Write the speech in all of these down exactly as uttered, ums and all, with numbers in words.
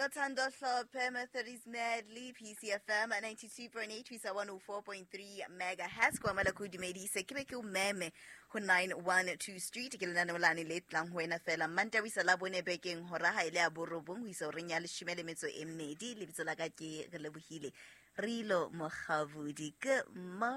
Thando Hlophe, Methodist Medley, P C F M ninety-two point eight, Wisa one oh four point three megahertz. Kwa mala kudumedise ke be ke o meme ho nine one two Street ke lena no lane le tlang ho ena fela manta wisa la bone bekeng hora ha ile a borobong ho isa o renya le shimele metso e mmedi le bitso la ka ke re lebohile Rilo Mokhavudi. Good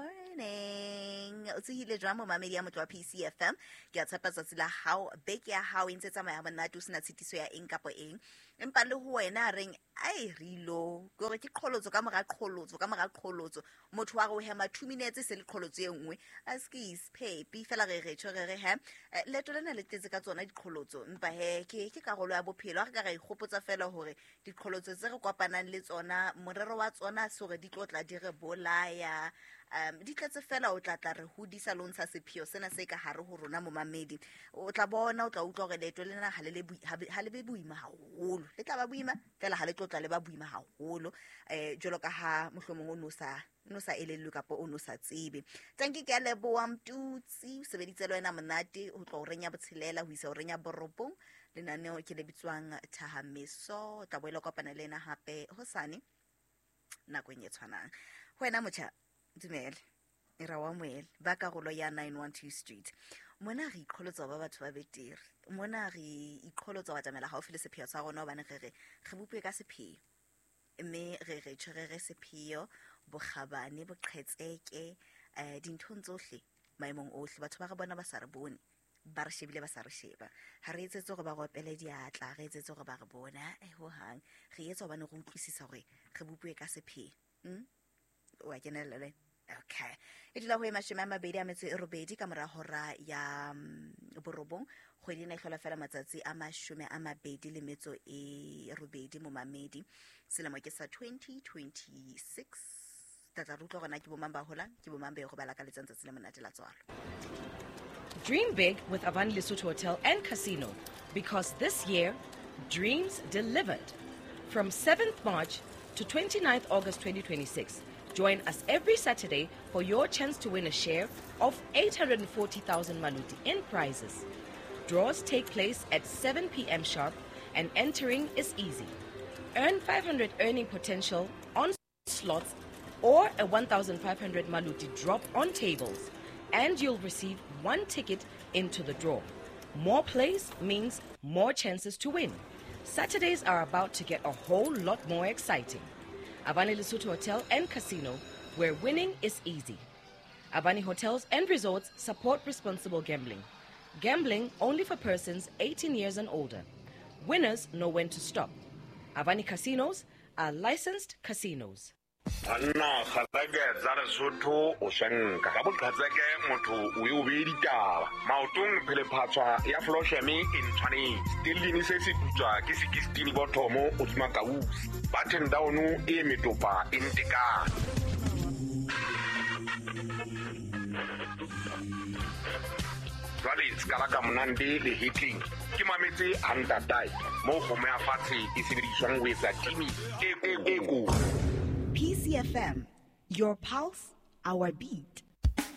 morning. O tsehile jwa mo mamedi ya motho wa P C F M ke a tshepa tsatsi la hao beke ya hao intse tsamaya monate o sena tshitiso ya eng kapo eng empa le ho wena reng ai Rilo gore ke qholotso ka mora qholotso ka mora qholotso motho wa go hema two minutes se le qholotso e nngwe askis pepi fela re re tshore re he leto lena le tletse ka tsona diqholotso empa he ke ke karolo ya bophelo ga ka ga igopotsa fela hore diqholotso tse re kopanang le tsona morero wa tsona so re di tlotla di re bolaya um di tletse fela o tla tla re hodisa lo ntsha sephio sena se ka hare ho rona mo mamedi o tla bona o tla utlwa gore leto lena ha le le ha le be buima haholo le tla ba buima fela ha le tlotla le ba buima haholo eh jolo ka ha mohlomong o no sa no sa elelwe kapo o no sa tsebe thanki ke le bo amtutsi sebeditse le wena monate o tlo renya botshelela ho isa o renya borobong lenaneo ke le bitswang Thahamiso tla boela kopana le ena hape hosane nako e tshwanang wena motjha dumele era wa moel ba karolo ya nine one two Street mona re iqholotsa ba batho ba betere mona re iqholotsa wa tsamela haufi le sepheo sa rona ba ne re re re bupwe ka sepheo mme re re tshwerere sepheo bogabane boqhetseke eh dinthong tsohle maemong ohle batho ba re bona ba sa re bone ba re shebile ba sa re sheba ha re etsetse gore ba go pele diatla re etsetse gore ba re bona eh ho hang re etsa ba ne go utlwisisa gore re bupwe ka sepheo hm wa kenela le okay e dila ho ema shema mabedi a metse e robedi ka mora hora ya borobong kgwedi na hlola fela matsatsi a mashume a mabedi le metso e robedi mo mamedi selemo ke sa twenty twenty-six tata rutlo gona ke bo mamba hola ke bo mambe go bala ka letsantsa le monate la tswalo. Dream big with Avani Lesotho Hotel and Casino because this year dreams delivered. From seventh March to twenty-ninth August twenty twenty-six. Join us every Saturday for your chance to win a share of eight hundred forty thousand Maluti in prizes. Draws take place at seven p.m. sharp and entering is easy. Earn five hundred earning potential on slots or a one thousand five hundred Maluti drop on tables and you'll receive one ticket into the draw. More plays means more chances to win. Saturdays are about to get a whole lot more exciting. Avani Lesotho Hotel and Casino, where winning is easy. Avani Hotels and Resorts support responsible gambling. Gambling only for persons eighteen years and older. Winners know when to stop. Avani Casinos are licensed casinos. Anna khatake tsara sotho o shanka ka botlatseke motho o e obedi taba maotong phele phatswa ya flosheme in tshwane stilini se se putswa ke sixteen bottomo o tsima ka usi button down e metopa intika Rally skala ka monande le hitting ke mametse antatai mo go me afatse e sebediswang we sa timi e e go P C F M, your pulse, our beat.